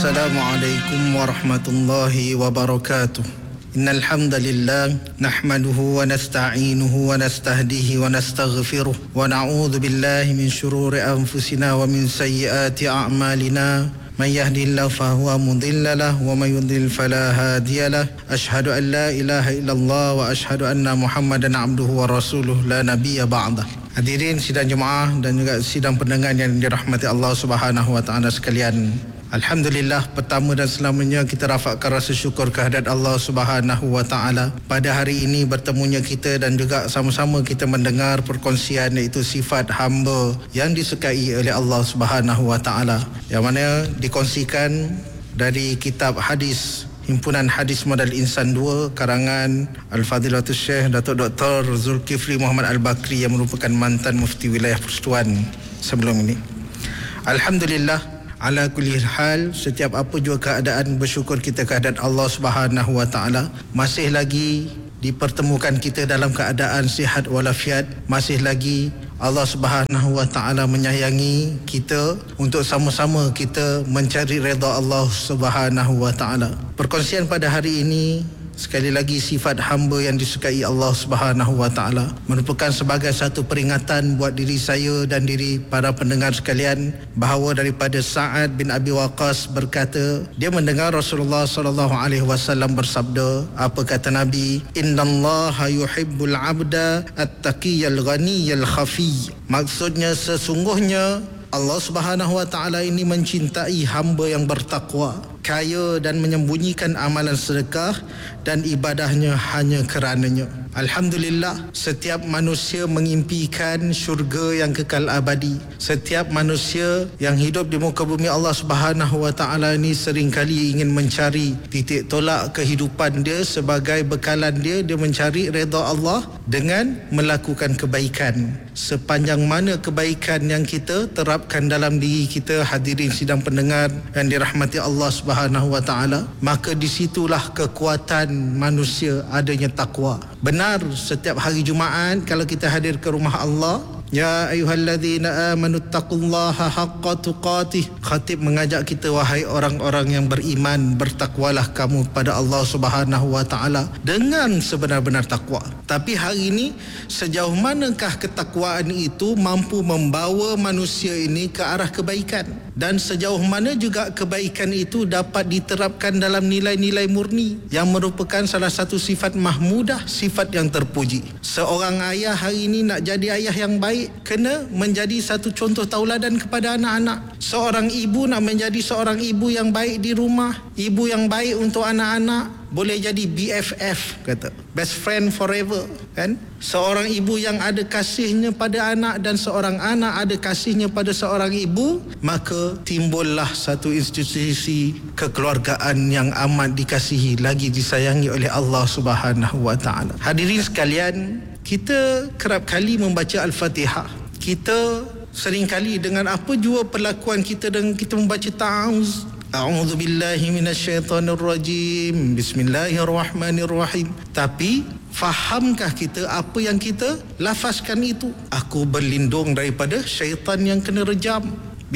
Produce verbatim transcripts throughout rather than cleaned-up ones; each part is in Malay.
Assalamualaikum warahmatullahi wabarakatuh. Innal hamdalillah nahmaduhu wa nasta'inuhu wa nastahdihi wa nastaghfiruh wa na'udzu billahi min shururi anfusina wa min sayyiati a'malina. Man yahdihillahu fahuwa mudilla lahu wa man yudlil fala hadiya lahu. Asyhadu an la ilaha illallah wa asyhadu anna Muhammadan abduhu wa rasuluh la nabiyya ba'dah. Hadirin sidang jemaah dan juga sidang pendengar yang dirahmati Allah Subhanahu wa taala sekalian. Alhamdulillah, pertama dan selamanya kita rafakkan rasa syukur kehadirat Allah Subhanahu wa taala pada hari ini bertemunya kita dan juga sama-sama kita mendengar perkongsian iaitu sifat hamba yang disukai oleh Allah Subhanahu wa taala, yang mana dikongsikan dari kitab hadis Himpunan Hadis Modal Insan dua karangan Al-Fadilatul Syekh Datuk Doktor Zulkifli Muhammad Al-Bakri yang merupakan mantan mufti wilayah Persekutuan sebelum ini. Alhamdulillah, ala kulli hal, setiap apa jua keadaan, bersyukur kita kehadirat Allah Subhanahu wa taala. Masih lagi dipertemukan kita dalam keadaan sihat walafiat, masih lagi Allah Subhanahu wa taala menyayangi kita untuk sama-sama kita mencari redha Allah Subhanahu wa taala. Perkongsian pada hari ini sekali lagi sifat hamba yang disukai Allah Subhanahu wa taala merupakan sebagai satu peringatan buat diri saya dan diri para pendengar sekalian bahawa daripada Sa'ad bin Abi Waqqas berkata, dia mendengar Rasulullah sallallahu alaihi wasallam bersabda, apa kata Nabi? Innallaha yuhibbul 'abda at-taqiyyal ghaniyal khafi. Maksudnya sesungguhnya Allah Subhanahu wa taala ini mencintai hamba yang bertakwa, kaya dan menyembunyikan amalan sedekah dan ibadahnya hanya kerananya. Alhamdulillah, setiap manusia mengimpikan syurga yang kekal abadi. Setiap manusia yang hidup di muka bumi Allah Subhanahu wa taala ini seringkali ingin mencari titik tolak kehidupan dia. Sebagai bekalan dia, dia mencari redha Allah dengan melakukan kebaikan. Sepanjang mana kebaikan yang kita terapkan dalam diri kita, hadirin sidang pendengar yang dirahmati Allah Subhanahu wa taala, maka disitulah kekuatan manusia adanya takwa. Benar, setiap hari Jumaat kalau kita hadir ke rumah Allah, ya ayyuhalladzina amanu taqullaha haqqa tuqatih, khatib mengajak kita, wahai orang-orang yang beriman, bertakwalah kamu pada Allah Subhanahu wa taala dengan sebenar-benar takwa. Tapi hari ini, sejauh manakah ketakwaan itu mampu membawa manusia ini ke arah kebaikan, dan sejauh mana juga kebaikan itu dapat diterapkan dalam nilai-nilai murni yang merupakan salah satu sifat mahmudah, sifat yang terpuji. Seorang ayah hari ini nak jadi ayah yang baik, kena menjadi satu contoh tauladan kepada anak-anak. Seorang ibu nak menjadi seorang ibu yang baik di rumah, ibu yang baik untuk anak-anak, boleh jadi B F F, kata best friend forever, kan? Seorang ibu yang ada kasihnya pada anak dan seorang anak ada kasihnya pada seorang ibu, maka timbullah satu institusi kekeluargaan yang amat dikasihi lagi disayangi oleh Allah Subhanahu wa taala. Hadirin sekalian, kita kerap kali membaca Al-Fatihah. Kita seringkali dengan apa jua perlakuan kita dengan kita membaca ta'awuz, A'udzu billahi minasyaitonir rajim, bismillahirrahmanirrahim. Tapi fahamkah kita apa yang kita lafazkan itu? Aku berlindung daripada syaitan yang kena rejam.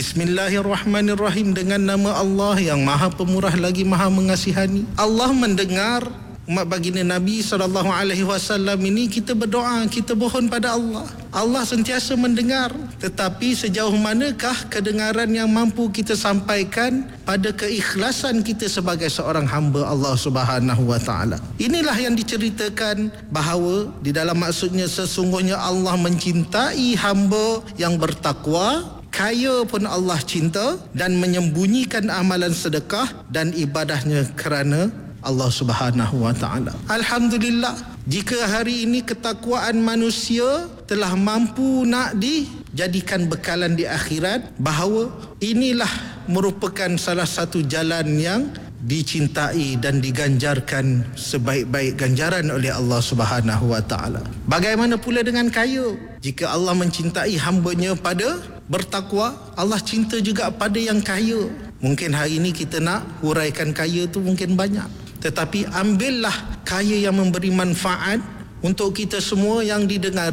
Bismillahirrahmanirrahim, dengan nama Allah yang Maha Pemurah lagi Maha Mengasihani. Allah mendengar umat baginda Nabi sallallahu alaihi wasallam ini, kita berdoa, kita mohon pada Allah. Allah sentiasa mendengar. Tetapi sejauh manakah kedengaran yang mampu kita sampaikan pada keikhlasan kita sebagai seorang hamba Allah Subhanahu wa taala? Inilah yang diceritakan bahawa di dalam maksudnya sesungguhnya Allah mencintai hamba yang bertakwa, kaya pun Allah cinta, dan menyembunyikan amalan sedekah dan ibadahnya kerana Allah Subhanahu wa taala. Alhamdulillah, jika hari ini ketakwaan manusia telah mampu nak dijadikan bekalan di akhirat, bahawa inilah merupakan salah satu jalan yang dicintai dan diganjarkan sebaik-baik ganjaran oleh Allah Subhanahu wa taala. Bagaimana pula dengan kaya? Jika Allah mencintai hamba-Nya pada bertakwa, Allah cinta juga pada yang kaya. Mungkin hari ini kita nak huraikan kaya tu mungkin banyak, tetapi ambillah kaya yang memberi manfaat untuk kita semua yang didengari.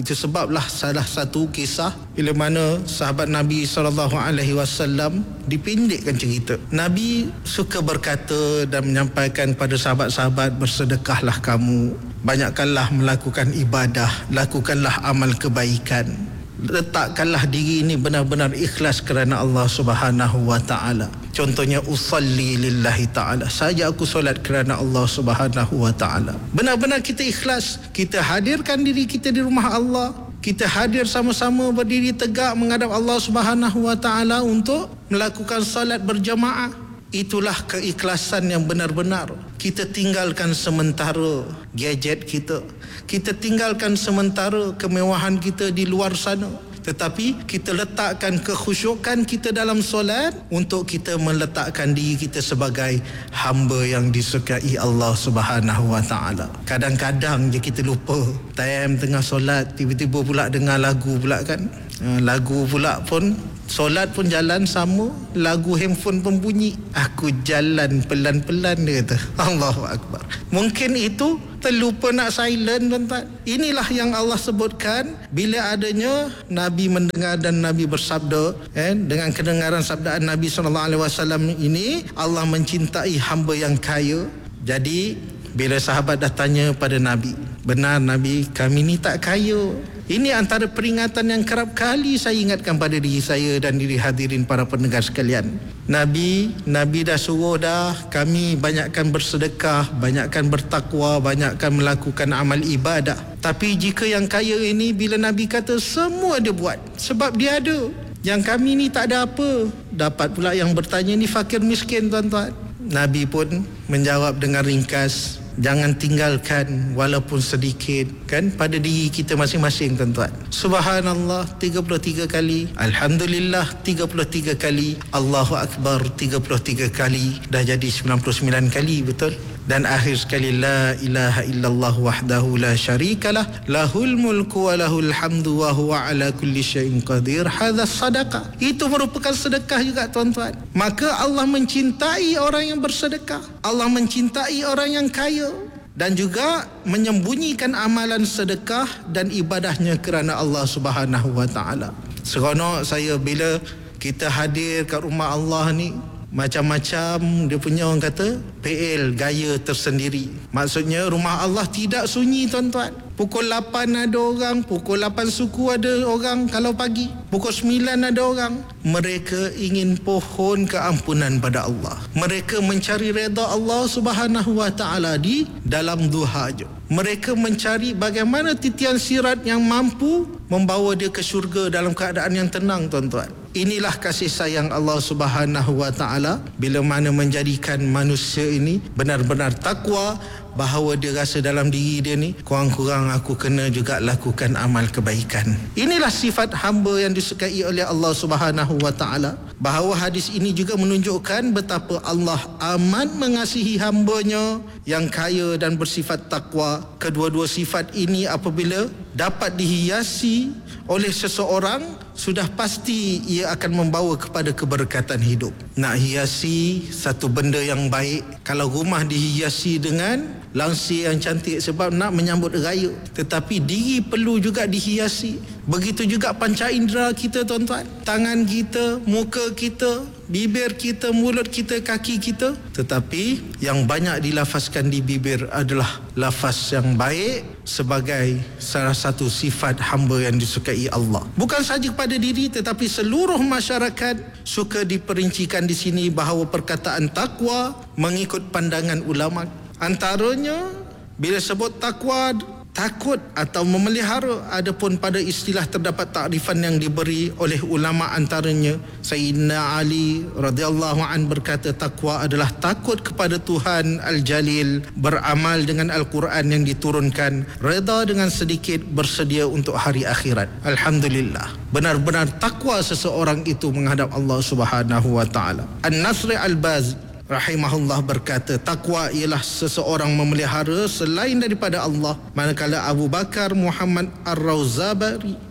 Itu sebablah salah satu kisah bila mana sahabat Nabi sallallahu alaihi wasallam dipendekkan cerita. Nabi suka berkata dan menyampaikan pada sahabat-sahabat, bersedekahlah kamu, banyakkanlah melakukan ibadah, lakukanlah amal kebaikan, letakkanlah diri ini benar-benar ikhlas kerana Allah Subhanahu wa taala. Contohnya, usalli lillahi ta'ala, saja aku solat kerana Allah Subhanahu wa ta'ala. Benar-benar kita ikhlas, kita hadirkan diri kita di rumah Allah, kita hadir sama-sama berdiri tegak menghadap Allah Subhanahu wa ta'ala untuk melakukan solat berjamaah. Itulah keikhlasan yang benar-benar. Kita tinggalkan sementara gadget kita, kita tinggalkan sementara kemewahan kita di luar sana, tetapi kita letakkan kekhusyukan kita dalam solat untuk kita meletakkan diri kita sebagai hamba yang disukai Allah Subhanahu wa taala. Kadang-kadang je kita lupa, time tengah solat tiba-tiba pula dengar lagu pula kan. Lagu pula pun, solat pun jalan sama, lagu handphone pun bunyi. Aku jalan pelan-pelan, dia kata. Allahu Akbar. Mungkin itu terlupa nak silent, tuan-tuan. Inilah yang Allah sebutkan bila adanya Nabi mendengar dan Nabi bersabda, eh, dengan kedengaran sabdaan Nabi sallallahu alaihi wasallam ini, Allah mencintai hamba yang kaya. Jadi bila sahabat dah tanya pada Nabi, benar Nabi, kami ni tak kaya. Ini antara peringatan yang kerap kali saya ingatkan pada diri saya dan diri hadirin para pendengar sekalian. Nabi, Nabi dah suruh dah kami banyakkan bersedekah, banyakkan bertakwa, banyakkan melakukan amal ibadah. Tapi jika yang kaya ini, bila Nabi kata semua dia buat sebab dia ada, yang kami ni tak ada apa. Dapat pula yang bertanya ni fakir miskin, tuan-tuan. Nabi pun menjawab dengan ringkas, jangan tinggalkan walaupun sedikit kan pada diri kita masing-masing, tuan-tuan. Subhanallah tiga puluh tiga kali, Alhamdulillah tiga puluh tiga kali, Allahu Akbar tiga puluh tiga kali, dah jadi sembilan puluh sembilan kali, betul? Dan akhir sekali, la ilaha illallah wahdahu la syarikalah, lahul mulku wa lahul hamdu wa huwa ala kulli syai'in qadir. Hadha sadaqah. Itu merupakan sedekah juga, tuan-tuan. Maka Allah mencintai orang yang bersedekah, Allah mencintai orang yang kaya, dan juga menyembunyikan amalan sedekah dan ibadahnya kerana Allah Subhanahu wa taala. Seronok saya bila kita hadir kat rumah Allah ni, macam-macam dia punya, orang kata P L, gaya tersendiri. Maksudnya rumah Allah tidak sunyi, tuan-tuan. Pukul lapan ada orang, pukul lapan suku ada orang kalau pagi, pukul sembilan ada orang. Mereka ingin pohon keampunan pada Allah, mereka mencari redha Allah Subhanahu wa taala di dalam duha je. Mereka mencari bagaimana titian sirat yang mampu membawa dia ke syurga dalam keadaan yang tenang, tuan-tuan. Inilah kasih sayang Allah Subhanahu wa taala bila mana menjadikan manusia ini benar-benar takwa, bahawa dia rasa dalam diri dia ni, kurang-kurang aku kena juga lakukan amal kebaikan. Inilah sifat hamba yang disukai oleh Allah Subhanahu wa taala. Bahawa hadis ini juga menunjukkan betapa Allah amat mengasihi hambanya yang kaya dan bersifat takwa. Kedua-dua sifat ini apabila dapat dihiasi oleh seseorang, sudah pasti ia akan membawa kepada keberkatan hidup. Nak hiasi satu benda yang baik, kalau rumah dihiasi dengan langsir yang cantik sebab nak menyambut raya, tetapi diri perlu juga dihiasi. Begitu juga panca indera kita, tuan-tuan. Tangan kita, muka kita, bibir kita, mulut kita, kaki kita. Tetapi yang banyak dilafazkan di bibir adalah lafaz yang baik sebagai salah satu sifat hamba yang disukai Allah. Bukan saja pada diri, tetapi seluruh masyarakat suka diperincikan di sini bahawa perkataan takwa mengikut pandangan ulama. Antaranya bila sebut takwa, takut atau memelihara. Adapun pada istilah terdapat takrifan yang diberi oleh ulama, antaranya Sayyidina Ali radhiyallahu an berkata takwa adalah takut kepada Tuhan Al-Jalil, beramal dengan Al-Quran yang diturunkan, redha dengan sedikit, bersedia untuk hari akhirat. Alhamdulillah, benar-benar takwa seseorang itu menghadap Allah Subhanahu wa taala. An-Nasri Al-Bazi rahimahullah berkata, takwa ialah seseorang memelihara selain daripada Allah. Manakala Abu Bakar Muhammad Ar-Rawzabari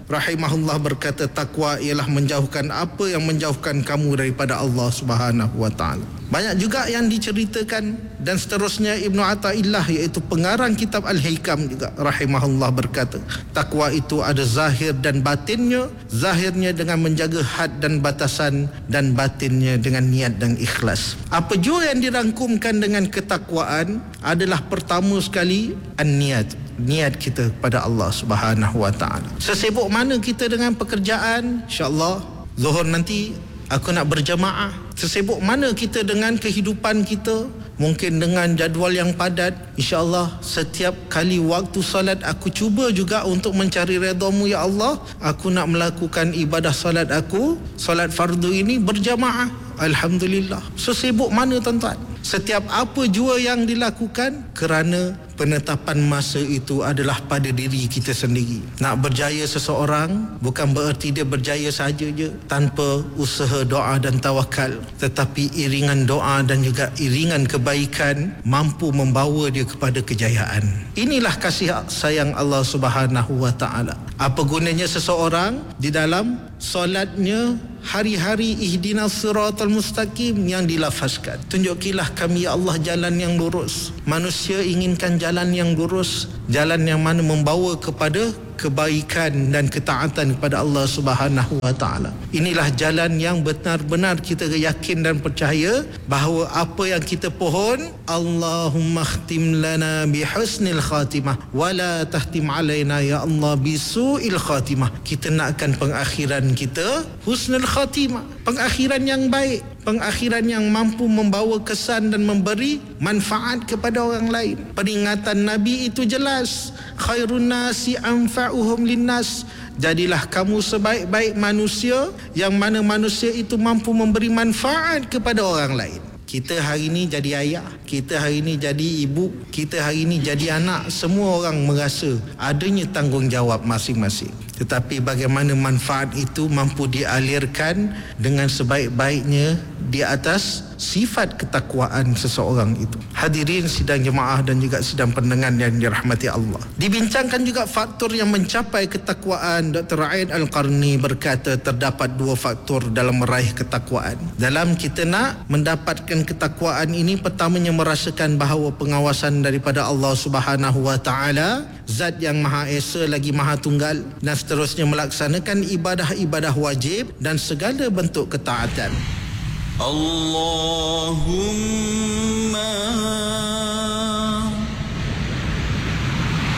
rahimahullah berkata, takwa ialah menjauhkan apa yang menjauhkan kamu daripada Allah Subhanahu wa taala. Banyak juga yang diceritakan, dan seterusnya Ibnu Athaillah iaitu pengarang kitab Al-Hikam juga rahimahullah berkata, takwa itu ada zahir dan batinnya. Zahirnya dengan menjaga had dan batasan, dan batinnya dengan niat dan ikhlas. Apa jua yang dirangkumkan dengan ketakwaan adalah pertama sekali an-niat, niat kita pada Allah Subhanahu wa taala. Sesibuk mana kita dengan pekerjaan, insya-Allah Zuhur nanti aku nak berjamaah. Sesibuk mana kita dengan kehidupan kita, mungkin dengan jadual yang padat, insya-Allah setiap kali waktu salat aku cuba juga untuk mencari redha-Mu ya Allah. Aku nak melakukan ibadah salat aku, salat fardu ini berjamaah. Alhamdulillah. Sesibuk mana tuan-tuan? Setiap apa jua yang dilakukan kerana penetapan masa itu adalah pada diri kita sendiri. Nak berjaya seseorang bukan bererti dia berjaya saja je tanpa usaha doa dan tawakal, tetapi iringan doa dan juga iringan kebaikan mampu membawa dia kepada kejayaan. Inilah kasih sayang Allah Subhanahu wa taala. Apa gunanya seseorang di dalam solatnya hari-hari ihdinas siratal mustaqim yang dilafazkan, tunjukilah kami ya Allah jalan yang lurus. Manusia inginkan jalan yang lurus, jalan yang mana membawa kepada kebaikan dan ketaatan kepada Allah Subhanahu wa taala. Inilah jalan yang benar-benar kita yakin dan percaya bahawa apa yang kita pohon, Allahumma khtim lana bihusnil khatimah wa la tahtim alaina ya Allah bisu'il khatimah. Kita nakkan pengakhiran kita husnul khatimah, pengakhiran yang baik, pengakhiran yang mampu membawa kesan dan memberi manfaat kepada orang lain. Peringatan Nabi itu jelas, khairun nasi anfa'uhum linnas. Jadilah kamu sebaik-baik manusia yang mana manusia itu mampu memberi manfaat kepada orang lain. Kita hari ini jadi ayah, kita hari ini jadi ibu, kita hari ini jadi anak. Semua orang merasa adanya tanggungjawab masing-masing. Tetapi bagaimana manfaat itu mampu dialirkan dengan sebaik-baiknya di atas sifat ketakwaan seseorang itu. Hadirin sidang jemaah dan juga sidang pendengar yang dirahmati Allah. Dibincangkan juga faktor yang mencapai ketakwaan. Doktor Ain Al-Qarni berkata terdapat dua faktor dalam meraih ketakwaan. Dalam kita nak mendapatkan ketakwaan ini, pertamanya merasakan bahawa pengawasan daripada Allah Subhanahu wa taala, Zat yang Maha Esa lagi Maha Tunggal, dan seterusnya melaksanakan ibadah-ibadah wajib dan segala bentuk ketaatan. Allahumma